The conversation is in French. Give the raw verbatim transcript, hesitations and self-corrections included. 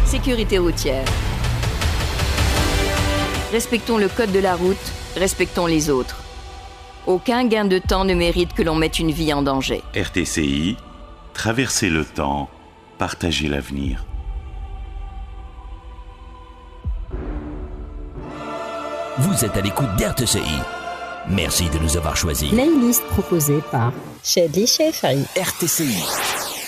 Sécurité routière. Respectons le code de la route, respectons les autres. Aucun gain de temps ne mérite que l'on mette une vie en danger. R T C I, traverser le temps, partager l'avenir. Vous êtes à l'écoute d'R T C I. Merci de nous avoir choisis. Playlist proposée par Shadly Shefari. R T C I.